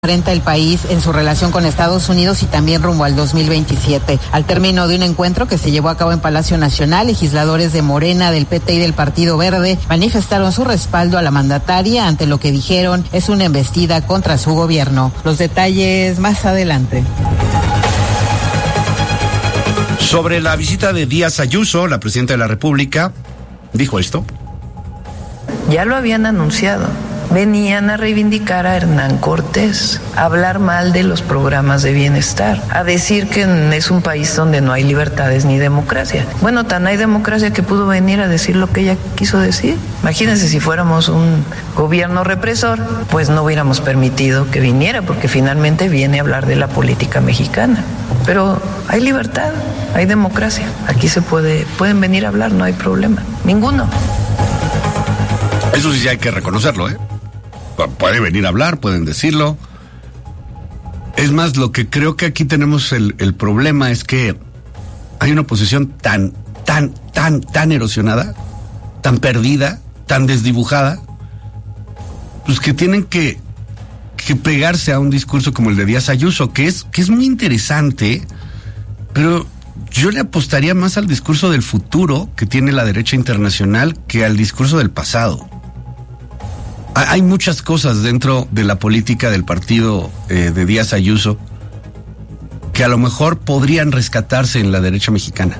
enfrenta el país en su relación con Estados Unidos y también rumbo al 2027. Al término de un encuentro que se llevó a cabo en Palacio Nacional, legisladores de Morena, del PT y del Partido Verde manifestaron su respaldo a la mandataria ante lo que dijeron es una embestida contra su gobierno. Los detalles más adelante. Sobre la visita de Díaz Ayuso, la presidenta de la República dijo esto. Ya lo habían anunciado. Venían a reivindicar a Hernán Cortés, a hablar mal de los programas de bienestar, a decir que es un país donde no hay libertades ni democracia. Bueno, tan hay democracia que pudo venir a decir lo que ella quiso decir. Imagínense si fuéramos un gobierno represor, pues no hubiéramos permitido que viniera, porque finalmente viene a hablar de la política mexicana. Pero hay libertad, hay democracia. Aquí pueden venir a hablar, no hay problema, ninguno. Eso sí hay que reconocerlo, ¿eh? Puede venir a hablar, pueden decirlo. Es más, lo que creo que aquí tenemos el problema es que hay una oposición tan erosionada, tan perdida, tan desdibujada, pues que tienen que pegarse a un discurso como el de Díaz Ayuso, que es muy interesante, pero yo le apostaría más al discurso del futuro que tiene la derecha internacional que al discurso del pasado. Hay muchas cosas dentro de la política del partido de Díaz Ayuso que a lo mejor podrían rescatarse en la derecha mexicana.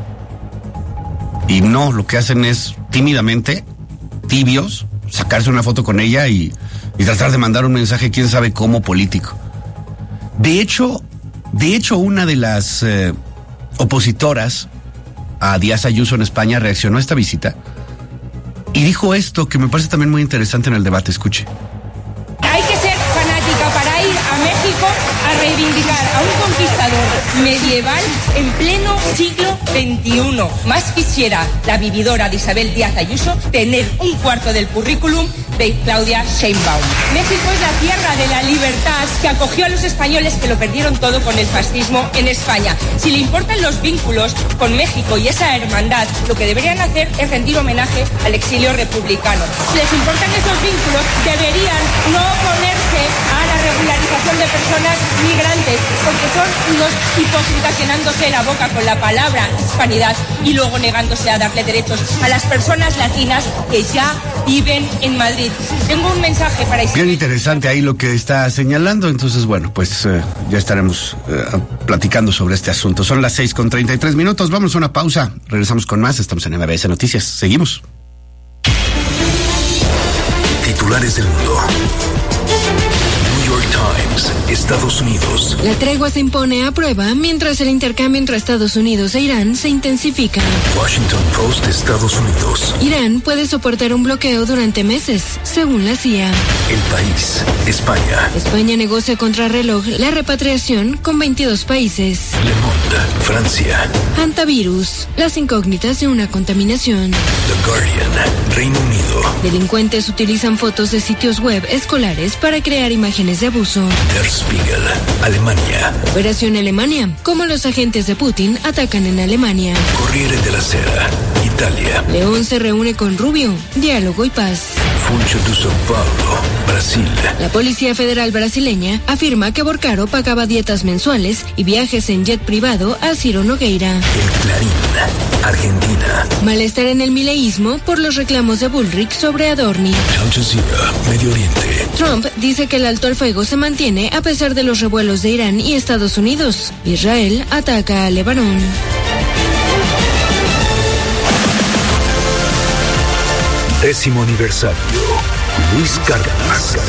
Y no, lo que hacen es tímidamente, tibios, sacarse una foto con ella y tratar de mandar un mensaje quién sabe cómo político. De hecho, una de las opositoras a Díaz Ayuso en España reaccionó a esta visita y dijo esto que me parece también muy interesante en el debate. Escuche. Hay que ser fanática para ir a México a reivindicar a un conquistador medieval en pleno siglo XXI. Más quisiera la vividora de Isabel Díaz Ayuso tener un cuarto del currículum de Claudia Sheinbaum. México es la tierra de la libertad que acogió a los españoles que lo perdieron todo con el fascismo en España. Si le importan los vínculos con México y esa hermandad, lo que deberían hacer es rendir homenaje al exilio republicano. Si les importan esos vínculos, deberían no oponerse a la regularización de personas migrantes, porque son unos hipócritas llenándose la boca con la palabra hispanidad y luego negándose a darle derechos a las personas latinas que ya viven en Madrid. Tengo un mensaje para Isabel. Bien interesante ahí lo que está señalando. Entonces, bueno, pues ya estaremos platicando sobre este asunto. Son las 6:33. Vamos a una pausa. Regresamos con más. Estamos en MBS Noticias. Seguimos. Titulares del mundo. New York Times, Estados Unidos. La tregua se impone a prueba mientras el intercambio entre Estados Unidos e Irán se intensifica. Washington Post, Estados Unidos. Irán puede soportar un bloqueo durante meses, según la CIA. El País, España. España negocia contrarreloj la repatriación con 22 países. Le Monde, Francia. Hantavirus, las incógnitas de una contaminación. The Guardian, Reino Unido. Delincuentes utilizan fotos de sitios web escolares para crear imágenes de abuso. Der Spiegel, Alemania. Operación Alemania, cómo los agentes de Putin atacan en Alemania. Corriere della Sera, Italia. León se reúne con Rubio, diálogo y paz. Funcho de São Paulo, Brasil. La Policía Federal brasileña afirma que Borcaro pagaba dietas mensuales y viajes en jet privado a Ciro Nogueira. El Clarín, Argentina. Malestar en el mileísmo por los reclamos de Bullrich sobre Adorni. Al Jazeera, Medio Oriente. Trump dice que el alto al fuego se mantiene a pesar de los revuelos de Irán y Estados Unidos. Israel ataca a Líbano. Décimo aniversario. Luis Cárdenas.